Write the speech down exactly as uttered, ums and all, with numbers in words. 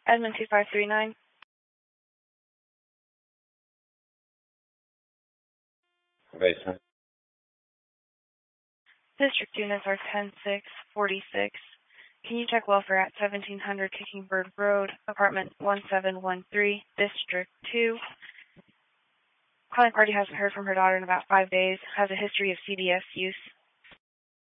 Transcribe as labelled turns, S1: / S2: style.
S1: Edmund two five three nine.
S2: Basement.
S1: District units are ten six forty-six. Can you check welfare at seventeen hundred Kickingbird Road, apartment one seven one three, District two. Calling party hasn't heard from her daughter in about five days, has a history of C D S use.